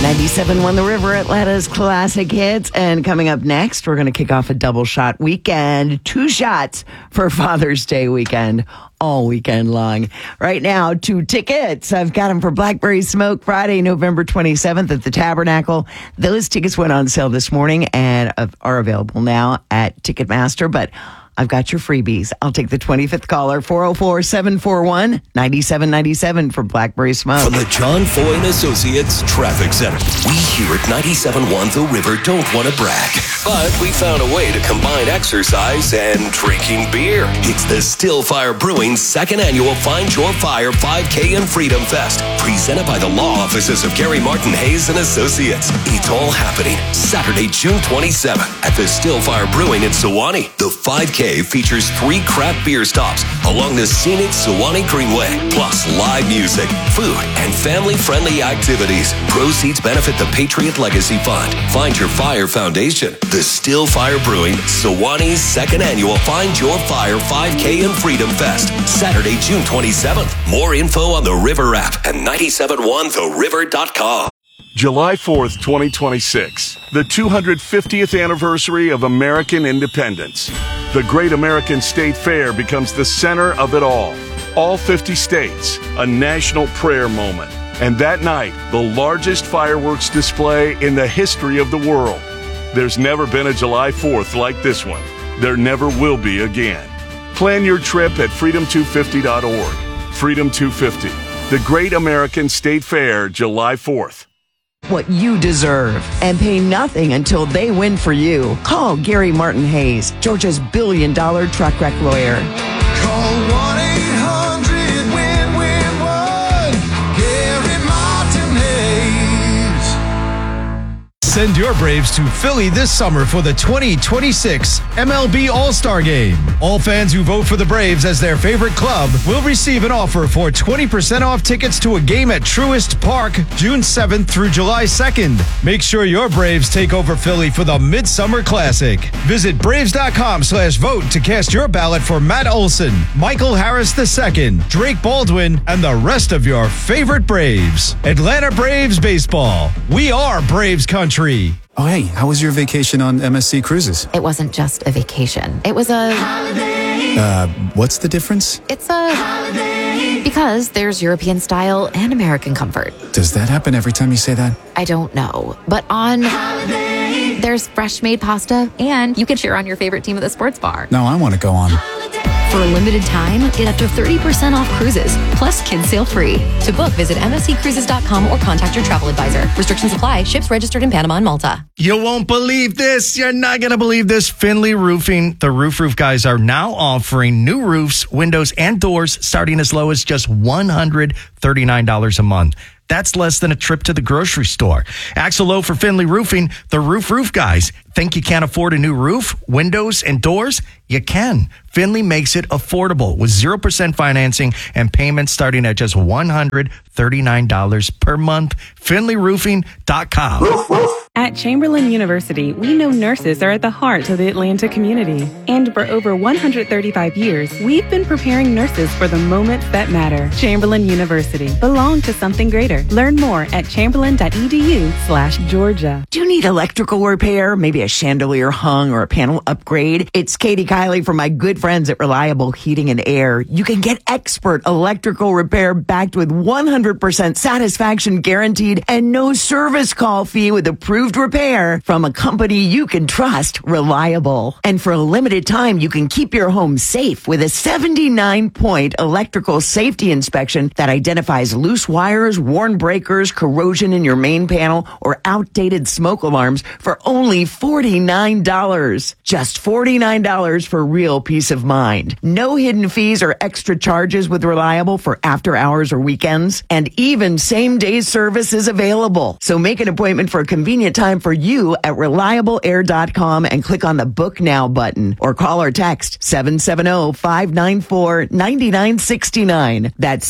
97.1 The River, Atlanta's classic hits. And coming up next, we're going to kick off a double shot weekend. 2 shots for Father's Day weekend, all weekend long. Right now, 2 tickets. I've got them for Blackberry Smoke Friday, November 27th at the Tabernacle. Those tickets went on sale this morning and are available now at Ticketmaster. But I've got your freebies. I'll take the 25th caller, 404-741-9797 for Blackberry Smoke. From the John Foy and Associates Traffic Center, we here at 97.1 The River don't want to brag, but we found a way to combine exercise and drinking beer. It's the Still Fire Brewing second annual Find Your Fire 5K and Freedom Fest, presented by the law offices of Gary Martin Hayes and Associates. It's all happening Saturday, June 27th at the Still Fire Brewing in Sewanee. The 5K features 3 craft beer stops along the scenic Sewanee Greenway, plus live music, food, and family-friendly activities. Proceeds benefit the Patriot Legacy Fund, Find Your Fire Foundation, the Still Fire Brewing, Sewanee's second annual Find Your Fire 5K and Freedom Fest, Saturday, June 27th. More info on the River app and 971theriver.com. July 4th, 2026, the 250th anniversary of American independence. The Great American State Fair becomes the center of it all. All 50 states, a national prayer moment. And that night, the largest fireworks display in the history of the world. There's never been a July 4th like this one. There never will be again. Plan your trip at freedom250.org. Freedom 250, the Great American State Fair, July 4th. What you deserve and pay nothing until they win for you. Call Gary Martin Hayes, Georgia's billion-dollar truck wreck lawyer. Call 1-800-WIN-WIN-1. Gary Martin Hayes. Send your Braves to Philly this summer for the 2026 MLB All-Star Game. All fans who vote for the Braves as their favorite club will receive an offer for 20% off tickets to a game at Truist Park, June 7th through July 2nd. Make sure your Braves take over Philly for the Midsummer Classic. Visit Braves.com/vote to cast your ballot for Matt Olson, Michael Harris II, Drake Baldwin, and the rest of your favorite Braves. Atlanta Braves Baseball. We are Braves Country. Oh, hey, how was your vacation on MSC Cruises? It wasn't just a vacation. It was a... What's the difference? It's a... Because there's European style and American comfort. Does that happen every time you say that? I don't know. But on... There's fresh made pasta, and you can cheer on your favorite team at the sports bar. No, I want to go on. For a limited time, get up to 30% off cruises, plus kids sail free. To book, visit msccruises.com or contact your travel advisor. Restrictions apply. Ships registered in Panama and Malta. You won't believe this. You're not going to believe this. Finley Roofing, the Roof guys, are now offering new roofs, windows, and doors starting as low as just $139 a month. That's less than a trip to the grocery store. Axel Lowe for Finley Roofing, the Roof guys. Think you can't afford a new roof, windows, and doors? You can. Finley makes it affordable with 0% financing and payments starting at just $139 per month. FinleyRoofing.com. At Chamberlain University, we know nurses are at the heart of the Atlanta community. And for over 135 years, we've been preparing nurses for the moments that matter. Chamberlain University. Belong to something greater. Learn more at chamberlain.edu/Georgia. Do you need electrical repair? Maybe a chandelier hung or a panel upgrade? It's Katie Kiley from my good friends at Reliable Heating and Air. You can get expert electrical repair backed with 100% satisfaction guaranteed and no service call fee with approved repair from a company you can trust, Reliable. And for a limited time, you can keep your home safe with a 79-point electrical safety inspection that identifies loose wires, worn breakers, corrosion in your main panel, or outdated smoke alarms for only $49. Just $49 for real peace of mind. No hidden fees or extra charges with Reliable for after hours or weekends. And even same-day service is available. So make an appointment for a convenient time for you at reliableair.com and click on the Book Now button or call or text 770-594-9969. That's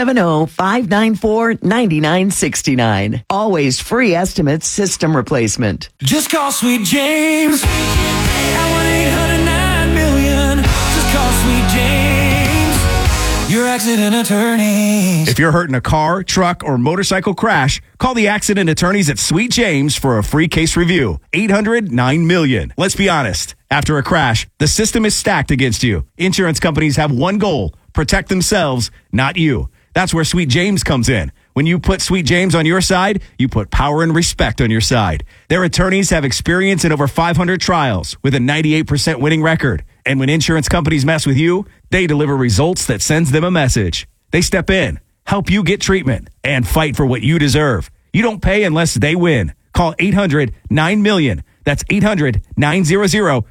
770-594-9969. Always free estimates, system replacement. Just call Sweet James at 1-800-9-million. Just call Sweet James. Your accident attorneys. If you're hurt in a car, truck, or motorcycle crash, call the accident attorneys at Sweet James for a free case review. 800-9-MILLION. Let's be honest. After a crash, the system is stacked against you. Insurance companies have one goal: protect themselves, not you. That's where Sweet James comes in. When you put Sweet James on your side, you put power and respect on your side. Their attorneys have experience in over 500 trials with a 98% winning record. And when insurance companies mess with you, they deliver results that sends them a message. They step in, help you get treatment, and fight for what you deserve. You don't pay unless they win. Call 800-9-MILLION. That's 800-900-0000.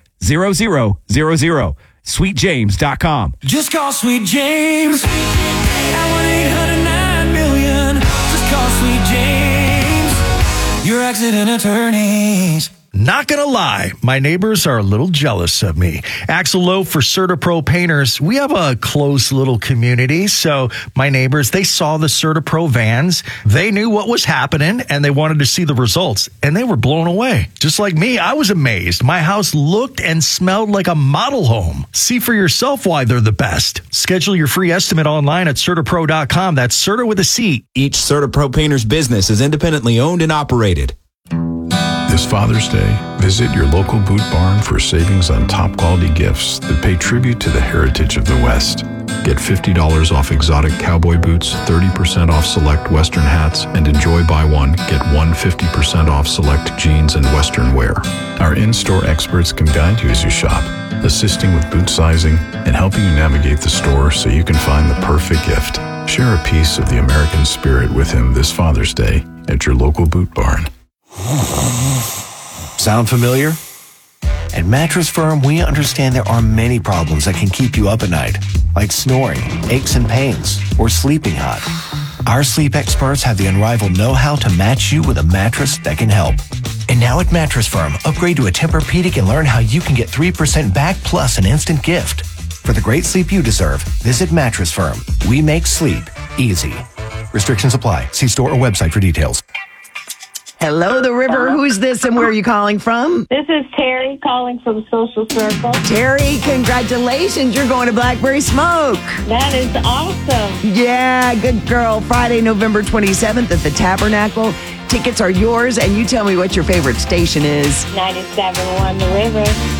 SweetJames.com. Just call Sweet James at 1-800-9-MILLION. Just call Sweet James, your accident attorneys. Not gonna lie, my neighbors are a little jealous of me. Axel Lowe for CertaPro Painters. We have a close little community, so my neighbors, they saw the CertaPro vans. They knew what was happening, and they wanted to see the results, and they were blown away. Just like me, I was amazed. My house looked and smelled like a model home. See for yourself why they're the best. Schedule your free estimate online at CertaPro.com. That's Certa with a C. Each CertaPro Painters business is independently owned and operated. This Father's Day, visit your local Boot Barn for savings on top quality gifts that pay tribute to the heritage of the West. Get $50 off exotic cowboy boots, 30% off select Western hats, and enjoy buy one, get one 50% off select jeans and Western wear. Our in-store experts can guide you as you shop, assisting with boot sizing and helping you navigate the store so you can find the perfect gift. Share a piece of the American spirit with him this Father's Day at your local Boot Barn. Sound familiar? At Mattress Firm, we understand there are many problems that can keep you up at night, like snoring, aches and pains, or sleeping hot. Our sleep experts have the unrivaled know-how to match you with a mattress that can help. And now at Mattress Firm, upgrade to a Tempur-Pedic and learn how you can get 3% back plus an instant gift. For the great sleep you deserve, visit Mattress Firm. We make sleep easy. Restrictions apply. See store or website for details. Hello, the River. Who's this and where are you calling from? This is Terry calling from Social Circle. Terry, congratulations. You're going to Blackberry Smoke. That is awesome. Yeah, good girl. Friday, November 27th at the Tabernacle. Tickets are yours, and you tell me what your favorite station is. 97.1 The River.